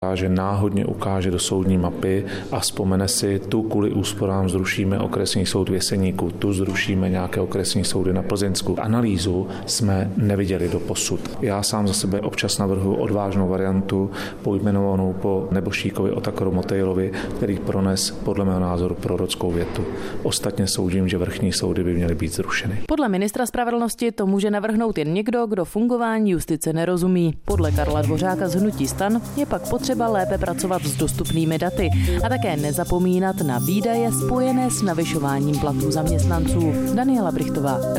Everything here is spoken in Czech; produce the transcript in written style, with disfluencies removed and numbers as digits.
že náhodně ukáže do soudní mapy a vzpomene si, tu kvůli úsporám zrušíme okresní soud v Jeseníku, tu zrušíme nějaké okresní soudy na Plzeňsku. Analýzu jsme neviděli doposud. Já sám za sebe občas navrhuji odvážnou variantu pojmenovanou po neboštíkovi Otakoru Motejlovi, který prones podle mého názoru prorockou větu. Ostatně soudím, že vrchní soudy by měly být zrušeny. Podle ministra spravedlnosti to může navrhnout jen někdo, kdo fungování justice nerozumí. Podle Karla Dvořáka z hnutí STAN je pak potřeba lépe pracovat s dostupnými daty a také nezapomínat na výdaje spojené s navyšováním platů zaměstnanců. Daniela Brichtová,